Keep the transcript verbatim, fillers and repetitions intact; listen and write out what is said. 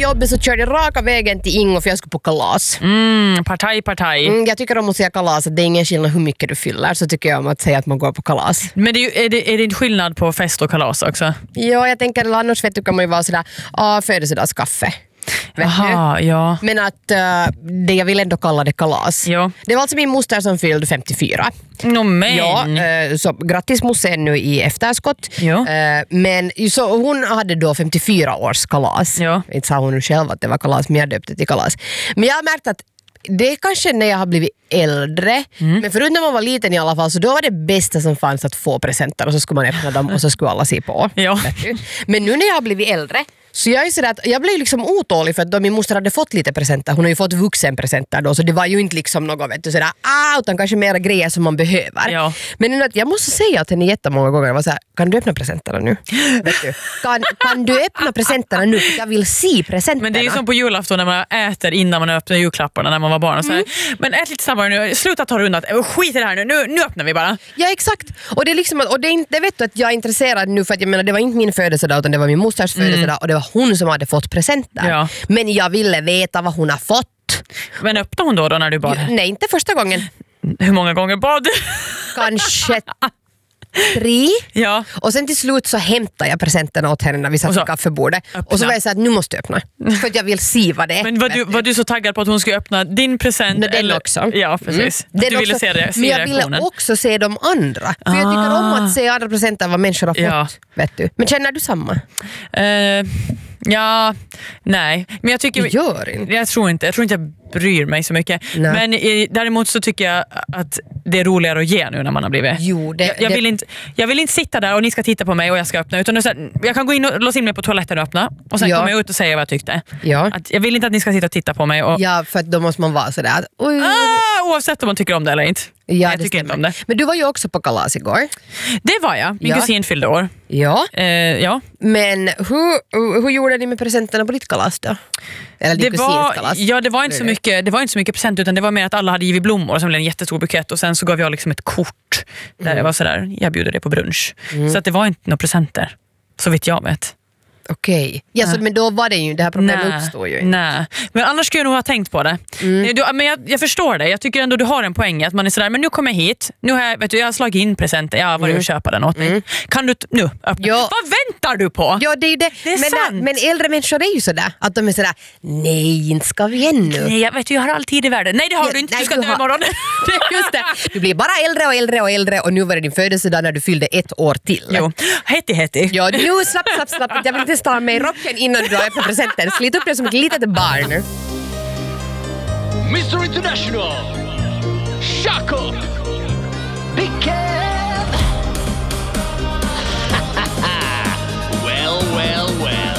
jobbet så körde jag raka vägen till Ingo för jag skulle på kalas. Mm, partaj, partaj. Mm, jag tycker om att säga kalas, att det är ingen skillnad hur mycket du fyller, så tycker jag om att säga att man går på kalas. Men det är, ju, är, det, är det en skillnad på fest och kalas också? Ja, jag tänker att annars vet du kan man ju vara sådär, ah, födelsedagskaffe. Aha, ja. Men att uh, det jag vill ändå kalla det kalas. Ja. Det var alltså min moster som fyllde femtiofyra. No, men. Ja, uh, så grattis mosse nu i efterskott. Ja. Uh, men så hon hade då femtiofyra års kalas. Ja. Inte sa hon nu själv att det var kalas, men jag döpte till kalas. Men jag har märkt att det är kanske när jag har blivit äldre, mm. men förut när man var liten i alla fall, så då var det bästa som fanns att få presenter och så skulle man öppna dem och så skulle alla se på. Ja. Men nu när jag har blivit äldre så jag är sådär att jag blev liksom otålig för att då min moster hade fått lite presenter, hon har ju fått vuxenpresenter då, så det var ju inte liksom något vet du, sådär, ah, utan kanske mera grejer som man behöver. Ja. Men att jag måste säga att henne jättemånga gånger var såhär, kan du öppna presenterna nu? vet du? Kan, kan du öppna presenterna nu? För jag vill se presenterna. Men det är ju som på julafton när man äter innan man öppnar julklapparna när man var barn och så här. Mm. Men ät lite snabbare nu, sluta ta rundat, skit i det här nu, nu, nu öppnar vi bara. Ja, exakt. Och det är liksom, och det, är inte, det vet du att jag är intresserad nu för att jag menar, det var inte min födelsedag utan det var min mosters mm. födelsedag och det var hon som hade fått presenter. Ja. Men jag ville veta vad hon har fått. Men öppnade hon då, då när du bad? Ja, nej, inte första gången. Hur många gånger bad du? Kanske tre. Ja. Och sen till slut så hämtade jag presenterna åt henne när vi satt vid kaffebordet. Öppna. Och så var jag så att nu måste jag öppna. För att jag vill se vad det är. Men var du, var du så taggad på att hon skulle öppna din present? No, den eller? Också. Ja, precis. Mm. Du ville också, se det, se men jag reaktionen. ville också se de andra. För ah. jag tycker om att se andra presenter av vad människor har fått. Ja. Vet du. Men känner du samma? Uh, ja, nej. Men jag tycker... Du gör inte. Jag tror inte. Jag tror inte jag bryr mig så mycket. Nej. Men i, däremot så tycker jag att det är roligare att ge nu när man har blivit. Jo, det, jag, jag, det... vill inte, jag vill inte sitta där och ni ska titta på mig och jag ska öppna. Utan så här, jag kan gå in och låsa in mig på toaletten och öppna. Och sen ja. kommer jag ut och säga vad jag tyckte. Ja. Att jag vill inte att ni ska sitta och titta på mig. Och... Ja, för då måste man vara sådär. Att, oj. Ah, oavsett om man tycker om det eller inte. Ja, jag tycker inte om det. Men du var ju också på kalas igår. Det var jag. Min ja. kusin fyllde år. Ja. Eh, ja. Men hur, hur gjorde ni med presenterna på ditt kalas då? Eller din det var, kalas? ja, det var inte så mycket, det var inte så mycket present utan det var mer att alla hade givit blommor som blev en jättestor bukett och sen så gav jag liksom ett kort där mm. det var sådär, jag bjuder dig på brunch. Mm. Så att det var inte några presenter, så vitt jag vet. Okej, okay. ja, så, men då var det ju, det här problemet nej, uppstår ju inte. Nej, men annars skulle jag nog ha tänkt på det. Mm. Du, men jag, jag förstår det, jag tycker ändå du har en poäng att man är sådär, men nu kommer jag hit, nu har jag, vet du, jag har slagit in presenter, jag har varit mm. och köpa den åt mig. Mm. Kan du t- nu öppna? Ja. Vad väntar du på? Ja, det är ju det. Det är men, sant. Men äldre människor är ju sådär, att de är sådär, nej, inte ska vi ännu. Nej, jag vet, jag har all tid i världen. Nej, det har ja, du inte, nej, du ska dö har... imorgon. Just det, du blir bara äldre och äldre och äldre och nu var det din födelsedag när du fyllde ett år till. Jo, hetti hetti. Ja, nu slapp, slapp, slapp, jag vill inte ställa mig i rocken innan du har öppnat presenten. Slit upp det som ett litet barn. mister International!